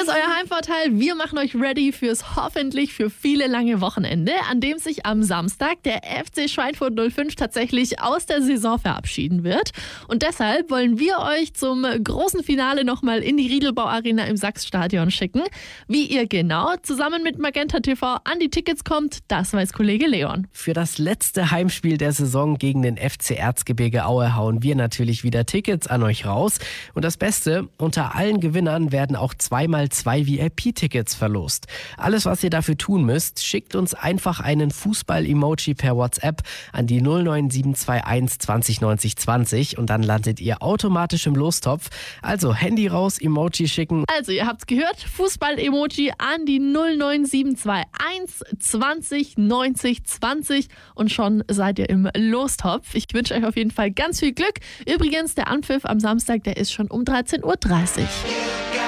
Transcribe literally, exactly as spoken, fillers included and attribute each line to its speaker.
Speaker 1: ist euer Heimvorteil. Wir machen euch ready fürs hoffentlich für viele lange Wochenende, an dem sich am Samstag der F C Schweinfurt null fünf tatsächlich aus der Saison verabschieden wird. Und deshalb wollen wir euch zum großen Finale nochmal in die Riedelbau Arena im Sachsstadion schicken. Wie ihr genau zusammen mit Magenta T V an die Tickets kommt, das weiß Kollege Leon.
Speaker 2: Für das letzte Heimspiel der Saison gegen den F C Erzgebirge Aue hauen wir natürlich wieder Tickets an euch raus. Und das Beste, unter allen Gewinnern werden auch zweimal zwei V I P-Tickets verlost. Alles, was ihr dafür tun müsst, schickt uns einfach einen Fußball-Emoji per WhatsApp an die null neun sieben zwei eins zwanzig neunzig zwanzig und dann landet ihr automatisch im Lostopf. Also Handy raus, Emoji schicken.
Speaker 1: Also ihr habt's gehört, Fußball-Emoji an die null neun sieben zwei eins zwanzig neunzig zwanzig und schon seid ihr im Lostopf. Ich wünsche euch auf jeden Fall ganz viel Glück. Übrigens, der Anpfiff am Samstag, der ist schon um dreizehn Uhr dreißig.